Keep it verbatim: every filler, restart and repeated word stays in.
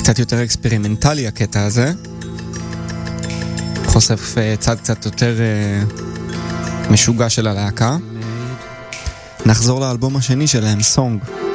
קצת יותר אקספרימנטלי הקטע הזה. חושף צד קצת יותר משוגע של הלהקה. נחזור לאלבום השני שלהם, סונג.